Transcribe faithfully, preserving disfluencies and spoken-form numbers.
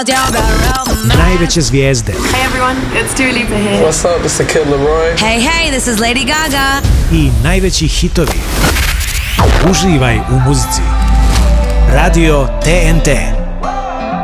Najveće zvijezde. Hey everyone, it's Dua Lipa here. What's up, it's the Kid Laroi. Hey, hey, this is Lady Gaga. I najveći hitovi. Uživaj u muzici. Radio T N T.